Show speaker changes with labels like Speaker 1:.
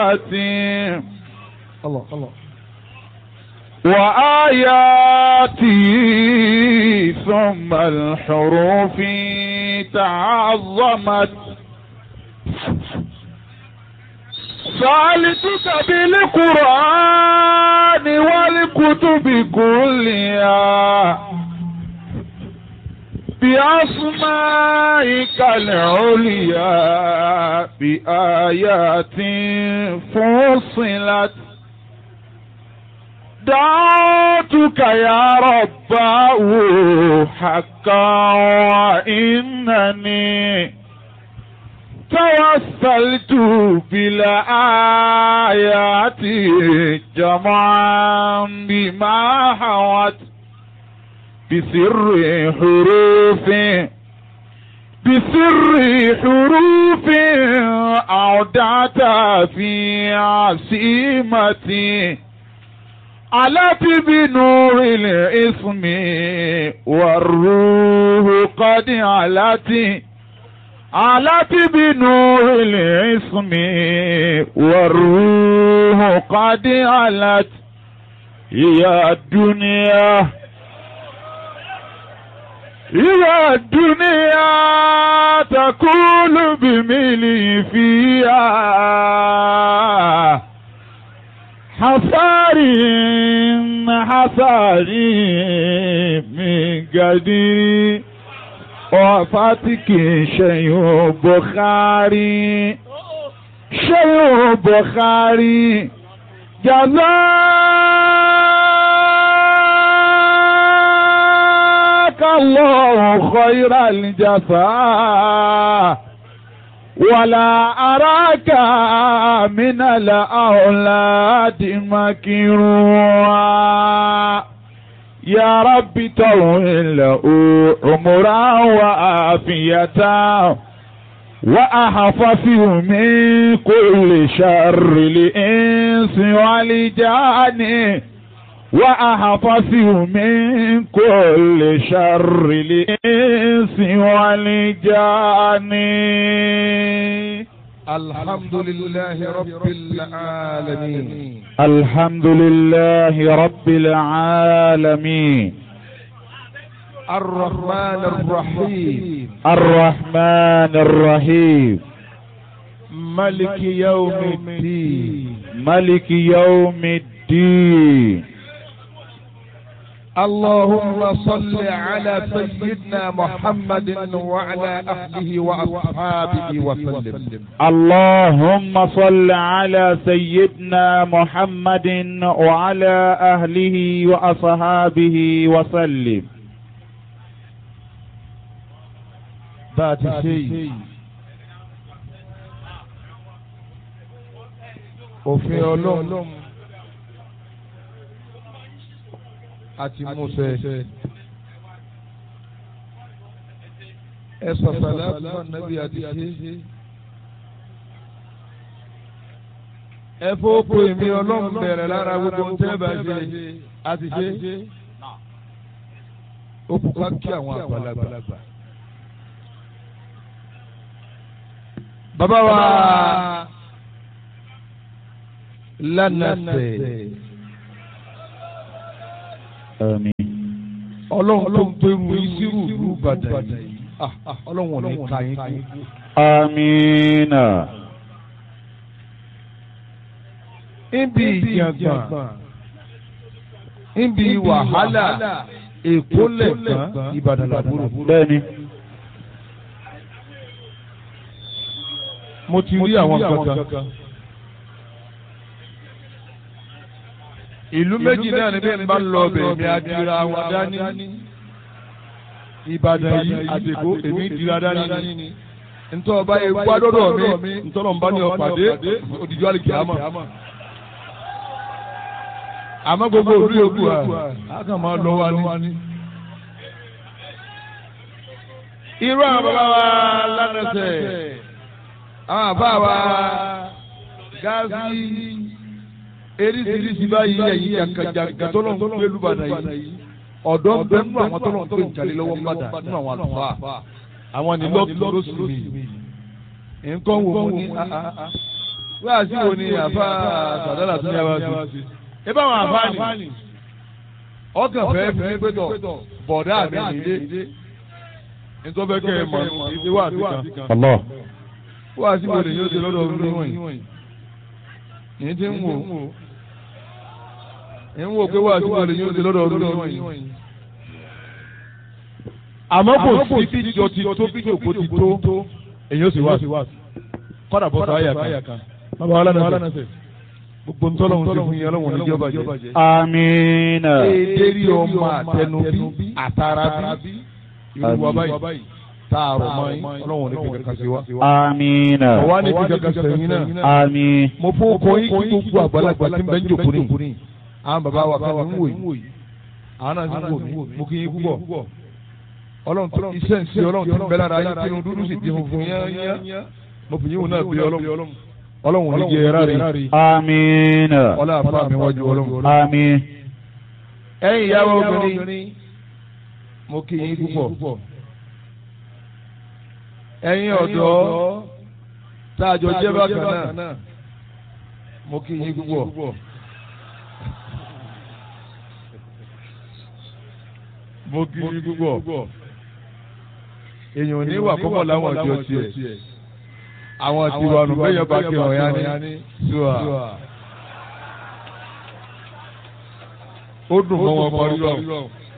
Speaker 1: الله
Speaker 2: وآياتي ثم الحروف تعظمت سألتك بالقرآن والكتب كلها بأسمائك العليا بآيات فصلت دعوتك يا رباه حقا وإنني توسلت بالآيات جمعا بما حوت بسر حروف أودعت في عصيمتي علت بنور الاسم والروح قد علت بنور الاسم والروح قد علت يا الدنيا تقول بملي فيها حصاري من قدير وفاتك شيء بخاري جزاك الله خير الجزاء ولا أراك من الأولاد مكروها يا رب طول له عمرا وعافية وأحفظه من كل شر الإنس والجان وأحفظه من كل شر الإنس والجان.
Speaker 1: الحمد لله رب العالمين.
Speaker 2: الحمد لله رب العالمين.
Speaker 1: الرحمن الرحيم.
Speaker 2: الرحمن الرحيم.
Speaker 1: ملك يوم الدين.
Speaker 2: ملك يوم الدين.
Speaker 1: اللهم صل على سيدنا محمد وعلى أهله وأصحابه وسلم.
Speaker 2: اللهم صل على سيدنا محمد وعلى أهله وأصحابه وسلم.
Speaker 1: ذات شيء وفي علوم àti Mùsá ẹ sọ̀sọ̀lá fún nàbí àti ṣe ẹ fọ́pọ̀ èmi ọlọ́run bẹ̀rẹ̀ lára gbogbo ń tẹ́ bá ṣe àti ṣe ó kú ká kí àwọn àgbàlagbà. Bàbá wa lánàṣẹ.
Speaker 2: Àmín.
Speaker 1: Ọlọ́run tó ń gbẹrù ìṣirò ìlú Ìbàdàn yìí. Ọlọ́run ò ní ka yín kú.
Speaker 2: Àmín.
Speaker 1: Níbi ìjàngbọ̀n, níbi wàhálà, Èkó lẹ̀gbọ́n, Ìbàdàn làbúrò.
Speaker 2: Bẹ́ẹ̀ni.
Speaker 1: Mo ti rí àwọn kankan. Ìlú méjì náà ni bí n bá lọ bẹ̀ mi adira wọn dání. Ìbàdàn yìí àdèkó èmi dira dání ni. Ntọ́ ọba yẹn gbádọ́dọ̀ mi ntọ́nà nbá ní ọ̀pàdé òdìjọ́ àlìkè àmọ́. Àmọ́ gbogbo òru yòókù a kàn máa lọ wa ní. Irú àwọn bàbá wa lánàṣẹ, àwọn àbá wa gáàsì. Eríṣiríṣi báyìí ẹ̀yìn jàǹkàjàǹkà tó lọ́n gbé lùbàdàn yìí ọ̀dọ́ ń bẹ nínú àwọn tó lọ́n gbé ìjàlè lọ́wọ́ mbàdà nínú àwọn àlùfáà àwọn nílọ́ọ̀kì lóṣù mi nǹkan wò ó ní wíwá sí wo ni àfa sàdálà tó ní abá sí. ẹ bá wọn àfa ni ọkàn fẹ́ fi pé tọ̀ bọ̀dá mi nìyí nítorí bẹ́ẹ̀ kẹ́ ẹ mọ̀ ìdí wà sí kan. wíwá sí wo ni yóò ṣe lọ́dọ̀ ọdún níwọ̀nyí. yìí ti ń wò pé wíwá sí wo ni yóò ṣe lọ́dọ̀ ọdún níwọ̀nyí. àmọ́ kò sí bí jọ ti tó bí jòkó ti tó èyí ó sì wá kọ́dà bọ́ sọ àyà kan. bàbá wa lánàá sẹ̀ gbogbo ntọ́lọ́hún ti fún yín ọlọ́run ní jọba jẹ́.
Speaker 2: amiina.
Speaker 1: èdèrí ọmọ àtẹnubí àtàràbí irú wa báyìí tààrọ̀ mọ́ yín ọlọ́run ní kíkẹ́ kan sí wa.
Speaker 2: amiina.
Speaker 1: ọ̀wá ní kíkẹ́ kan sẹ́yìn náà.
Speaker 2: àmín.
Speaker 1: mo fún ọkọ yín kí gbogbo àgbàlagbà tí ń bẹ ń jòkó ní. àwọn bàbá wa kan ń wò yìí àwọn náà ń wò mí mo kí yín púpọ̀. ọlọ́run tó iṣẹ́ ń ṣe ọlọ́run tó ń bẹ lára yín kínú dúdú sì di funfun yán mo fi yín wò náà bí ọlọ́run ní jẹ́ ẹ̀rá rí.
Speaker 2: amiina.
Speaker 1: ọlá àfa mi wájú ọlọ́run.
Speaker 2: àmín.
Speaker 1: ẹ̀yin ìyàwó obìnrin mo kí yín púpọ̀. ẹ̀yin ọ̀dọ́ tá a jọ jẹ́ bákan náà mo kí yín púpọ̀. mo kí yín púpọ̀. èèyàn ò ní wà púpọ̀ láwọn ọjọ́ tiẹ̀ àwọn tiwa nù bẹ́yẹn bá kí ọ̀yá ní ṣùà. ó dùn mọ́ wọn parí lọ.